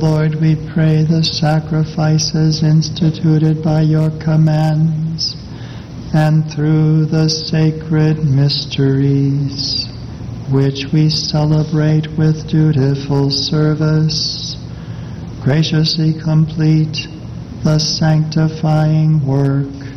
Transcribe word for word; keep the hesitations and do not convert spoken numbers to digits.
Lord, we pray the sacrifices instituted by your commands, and through the sacred mysteries, which we celebrate with dutiful service, graciously complete the sanctifying work